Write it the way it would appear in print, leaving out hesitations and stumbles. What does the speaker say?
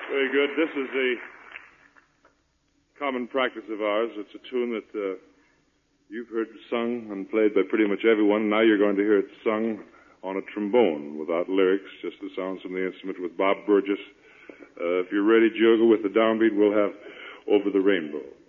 Very good. This is a common practice of ours. It's a tune that you've heard sung and played by pretty much everyone. Now you're going to hear it sung on a trombone without lyrics, just the sounds from the instrument with Bob Burgess. If you're ready, Jogo, with the downbeat, we'll have Over the Rainbow.